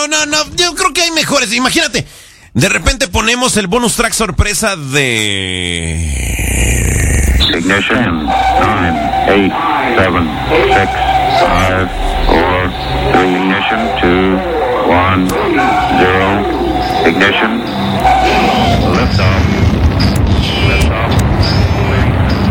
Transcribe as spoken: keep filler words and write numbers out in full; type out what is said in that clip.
no, no, no. Yo creo que hay mejores. Imagínate, de repente ponemos el bonus track sorpresa de... Ignition. nine, eight, seven, six, five, four, three, ignition. two, one, zero, ignition. Lift off.